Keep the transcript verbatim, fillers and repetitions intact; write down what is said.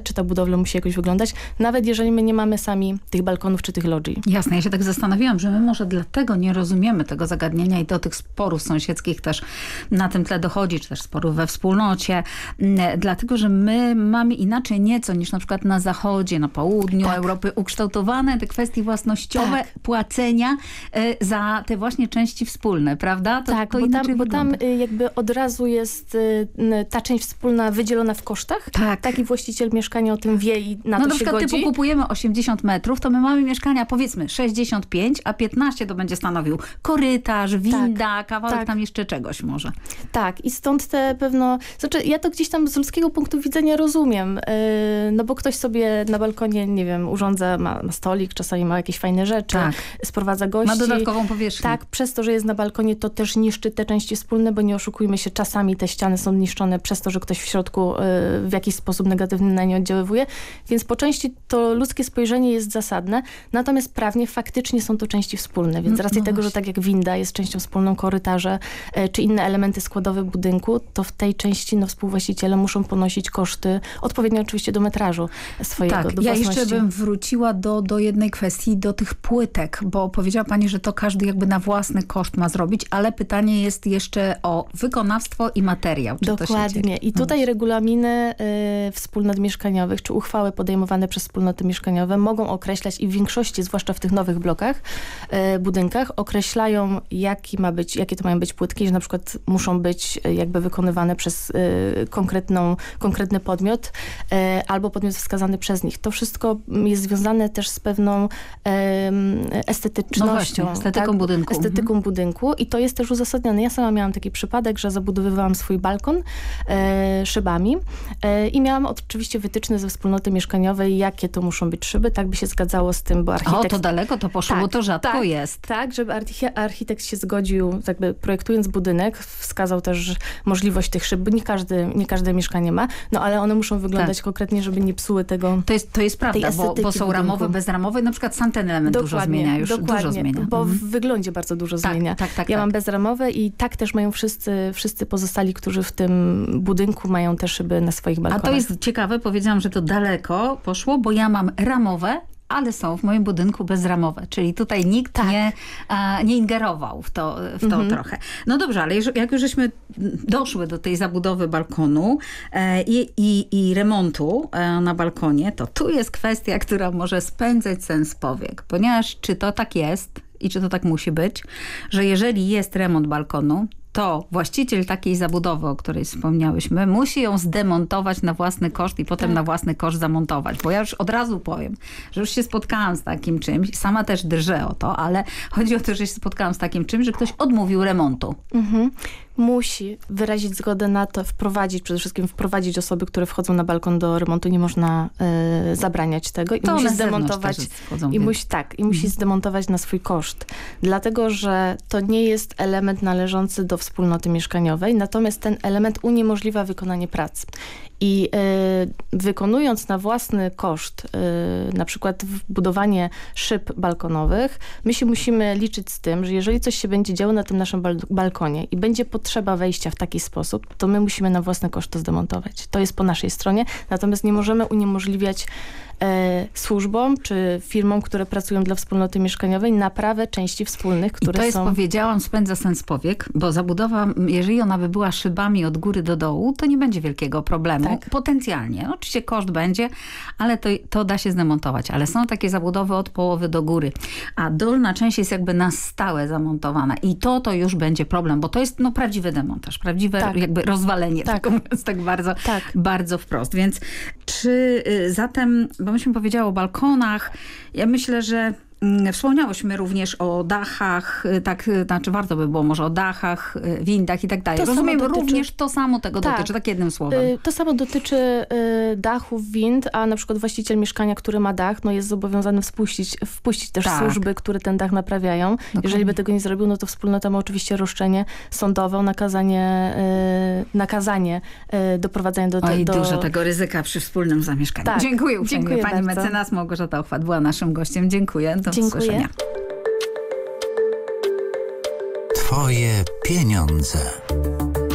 czy ta budowla musi jakoś wyglądać, nawet jeżeli my nie mamy sami tych balkonów czy tych logii. Jasne, ja się tak zastanawiałam, że my może dlatego nie rozumiemy tego zagadnienia i do tych sporów sąsiedzkich też na tym tle dochodzi, czy też sporów we wspólnocie, dlatego, że my mamy inaczej nieco niż na przykład na zachodzie, na południu tak. Europy ukształtowane te kwestie własnościowe, tak. płacenia y, za te właśnie części wspólne, prawda? To, tak, to bo, inaczej tam, bo wygląda. tam y, jakby od razu jest y, ta część wspólna wydzielona w kosztach. Tak. Taki właściciel mieszkania o tym wie i na no to na się przykład godzi. typu kupujemy osiemdziesiąt metrów, to my mamy mieszkania powiedzmy sześćdziesiąt pięć, a piętnaście to będzie stanowił korytarz, winda, tak, kawałek tak. tam jeszcze czegoś może. Tak, i stąd te pewno... Znaczy, ja to gdzieś tam z ludzkiego punktu widzenia rozumiem, yy, no bo ktoś sobie na balkonie, nie wiem, urządza, ma, ma stolik, czasami ma jakieś fajne rzeczy, tak. sprowadza gości. Ma dodatkową powierzchnię. Tak, przez to, że jest na balkonie, to też niszczy te części wspólne, bo nie oszukujmy się, czasami te ściany są niszczone przez to, że ktoś w środku yy, w jakiś sposób negatywny na nie oddziaływuje, więc po części to ludzkie spojrzenie jest zasadne, natomiast prawnie faktycznie są to części wspólne, więc z racji no tego, że tak jak winda jest częścią wspólną, korytarze, yy, czy inne elementy składowe budynku, to w tej części no, współwłaściciele muszą ponosić koszty odpowiednio oczywiście do metrażu swojego, tak, do ja własności. jeszcze bym wróciła do, do jednej kwestii, do tych płytek, bo powiedziała pani, że to każdy jakby na własny koszt ma zrobić, ale pytanie jest jeszcze o wykonawstwo i materiał. Czy Dokładnie. To się I tutaj no. regulaminy y, wspólnot mieszkaniowych, czy uchwały podejmowane przez wspólnoty mieszkaniowe mogą określać i w większości, zwłaszcza w tych nowych blokach, y, budynkach, określają, jaki ma być, jakie to mają być płytki, że na przykład muszą być y, jakby wykonywane przez y, konkretną, konkretny podmiot y, albo podmiot wskazany przez nich. To wszystko jest związane też z pewną y, estetycznością. No właśnie, estetyką tak? budynku. Estetyką mhm. budynku i to jest też uzasadnione. Ja sama miałam taki przypadek, że zabudowywałam swój balkon y, szybami y, i miałam oczywiście wytyczne ze wspólnoty mieszkaniowej, jakie to muszą być szyby, tak by się zgadzało z tym, bo architekt... O, to daleko to poszło, tak, bo to rzadko tak, jest. Tak, żeby architekt się zgodził, jakby projektując budynek, wskazał też możliwość tych szyb, bo nie, każdy, nie każde mieszkanie ma, no ale one muszą wyglądać tak. konkretnie, żeby nie psuły tego. To jest, to jest prawda, bo, bo są budynku. ramowe, bezramowe, na przykład sam ten element dokładnie, dużo zmienia już, dokładnie, dużo zmienia. Bo mhm. w wyglądzie bardzo dużo tak, zmienia. Tak, tak, ja tak. mam bezramowe i tak też mają wszyscy, wszyscy pozostali, którzy w tym budynku mają te szyby na swoich balkonach. A to jest ciekawe, powiedziałam, że to daleko poszło, bo ja mam ramowe, ale są w moim budynku bezramowe, czyli tutaj nikt tak. nie, a, nie ingerował w to, w to mhm. trochę. No dobrze, ale jak już żeśmy doszły do tej zabudowy balkonu e, i, i, i remontu e, na balkonie, to tu jest kwestia, która może spędzać sens powiek, ponieważ czy to tak jest i czy to tak musi być, że jeżeli jest remont balkonu, to właściciel takiej zabudowy, o której wspomniałyśmy, musi ją zdemontować na własny koszt i potem tak. na własny koszt zamontować. Bo ja już od razu powiem, że już się spotkałam z takim czymś, sama też drżę o to, ale chodzi o to, że się spotkałam z takim czymś, że ktoś odmówił remontu. Mhm. Musi wyrazić zgodę na to, wprowadzić, przede wszystkim wprowadzić osoby, które wchodzą na balkon do remontu. Nie można y, zabraniać tego. I to musi zdemontować. Wchodzą, I musi, tak, i musi mhm. zdemontować na swój koszt. Dlatego, że to nie jest element należący do wspólnoty mieszkaniowej, natomiast ten element uniemożliwia wykonanie prac. I y, wykonując na własny koszt y, na przykład budowanie szyb balkonowych, my się musimy liczyć z tym, że jeżeli coś się będzie działo na tym naszym bal balkonie i będzie potrzeba wejścia w taki sposób, to my musimy na własny koszt to zdemontować. To jest po naszej stronie, natomiast nie możemy uniemożliwiać e, służbom czy firmom, które pracują dla wspólnoty mieszkaniowej, naprawę części wspólnych, które I to jest, są... powiedziałam, spędza sens powiek, bo zabudowa, jeżeli ona by była szybami od góry do dołu, to nie będzie wielkiego problemu. Tak. Potencjalnie. Oczywiście koszt będzie, ale to, to da się zdemontować. Ale są takie zabudowy od połowy do góry, a dolna część jest jakby na stałe zamontowana. I to to już będzie problem, bo to jest no, prawdziwy demontaż, prawdziwe tak. jakby rozwalenie, tak, tak mówiąc tak bardzo, tak. bardzo wprost. Więc czy y, zatem, bo myśmy powiedziały o balkonach, ja myślę, że wspomniałyśmy również o dachach, tak, znaczy warto by było może o dachach, windach i tak dalej. To Rozumiem, dotyczy... również to samo tego tak. dotyczy, tak jednym słowem. To samo dotyczy dachów, wind, a na przykład właściciel mieszkania, który ma dach, no jest zobowiązany wpuścić, wpuścić też tak. służby, które ten dach naprawiają. Dokładnie. Jeżeli by tego nie zrobił, no to wspólnota ma oczywiście roszczenie sądowe o nakazanie, nakazanie doprowadzenia do... Oj, do... dużo tego ryzyka przy wspólnym zamieszkaniu. Tak. Dziękuję uprzejmie. Dziękuję Pani bardzo. mecenas Małgorzata Ochwat była naszym gościem. Dziękuję. Do Dziękuję. usłyszenia. Twoje pieniądze.